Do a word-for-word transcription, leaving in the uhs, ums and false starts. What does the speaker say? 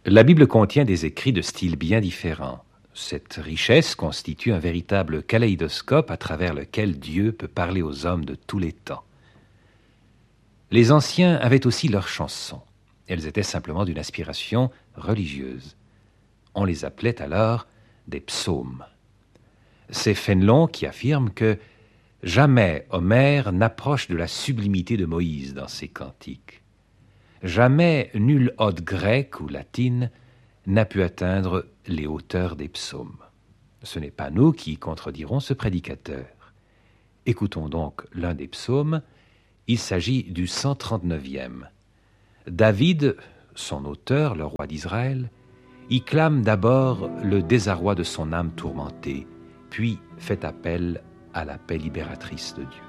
La Bible contient des écrits de styles bien différents. Cette richesse constitue un véritable kaléidoscope à travers lequel Dieu peut parler aux hommes de tous les temps. Les anciens avaient aussi leurs chansons. Elles étaient simplement d'une inspiration religieuse. On les appelait alors des psaumes. C'est Fénelon qui affirme que jamais Homère n'approche de la sublimité de Moïse dans ses cantiques. Jamais nulle ode grecque ou latine n'a pu atteindre les hauteurs des psaumes. Ce n'est pas nous qui contredirons ce prédicateur. Écoutons donc l'un des psaumes. Il s'agit du cent trente-neuvième. David, son auteur, le roi d'Israël, y clame d'abord le désarroi de son âme tourmentée, puis fait appel à la paix libératrice de Dieu.